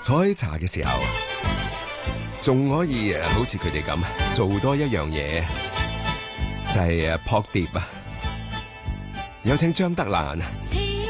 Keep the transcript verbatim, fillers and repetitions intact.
坐喺茶嘅時候，仲可以誒，好似佢哋咁做多一樣嘢，就係誒撲碟啊！有請張德蘭。